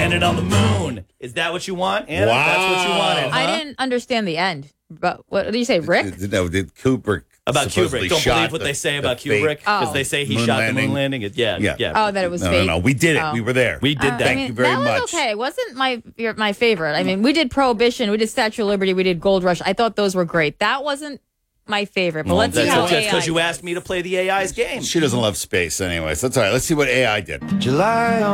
landed on the moon. Is that what you want, Anna? Wow. That's what you wanted, huh? I didn't understand the end. But what did you say, Rick? No, did Kubrick About supposedly Kubrick. Don't shot believe what the- they say the about fake Kubrick because Oh. they say he moon shot landing? the moon landing. Yeah. Oh, that it was No, fake. no, we did it. Oh. We were there. We did that. Thank you very that much. was okay. It wasn't my favorite. I mean, we did Prohibition, we did Statue of Liberty, we did Gold Rush. I thought those were great. That wasn't my favorite. But let's see how That's because AI you asked me to play the AI's game. She doesn't love space anyway, so that's all right. Let's see what AI did. July